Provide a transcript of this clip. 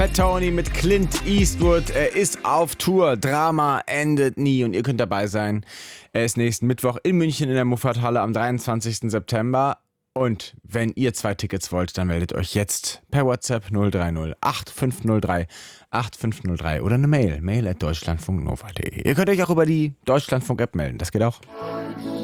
Fat Tony mit Clint Eastwood. Er ist auf Tour. Drama endet nie und ihr könnt dabei sein. Er ist nächsten Mittwoch in München in der Muffathalle am 23. September. Und wenn ihr 2 Tickets wollt, dann meldet euch jetzt per WhatsApp 030 8503 8503 oder eine Mail at deutschlandfunknova.de. Ihr könnt euch auch über die Deutschlandfunk-App melden. Das geht auch.